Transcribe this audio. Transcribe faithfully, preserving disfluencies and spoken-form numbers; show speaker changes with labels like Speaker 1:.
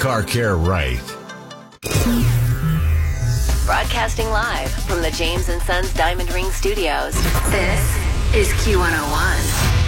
Speaker 1: car care right.
Speaker 2: Broadcasting live from the James and Sons Diamond Ring Studios. This is Q one oh one.